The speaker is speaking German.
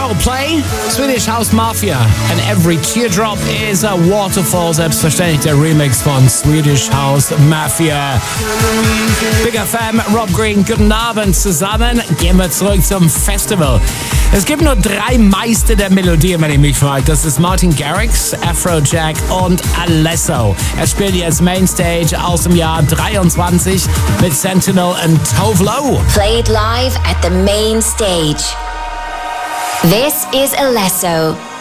Play, Swedish House Mafia. And Every Teardrop is a Waterfall. Selbstverständlich der Remix von Swedish House Mafia. Big FM, Rob Green, guten Abend zusammen. Gehen wir zurück zum Festival. Es gibt nur 3 Meister der Melodie, wenn ich mich frage. Das ist Martin Garrix, Afrojack und Alesso. Er spielt jetzt Mainstage aus dem Jahr 23 mit Sentinel und Tove Lo. Played live at the main stage. This is Alesso.